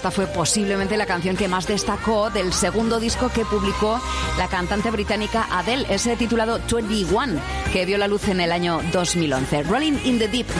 esta fue posiblemente la canción que más destacó del segundo disco que publicó la cantante británica Adele, ese titulado 21, que vio la luz en el año 2011. Rolling in the Deep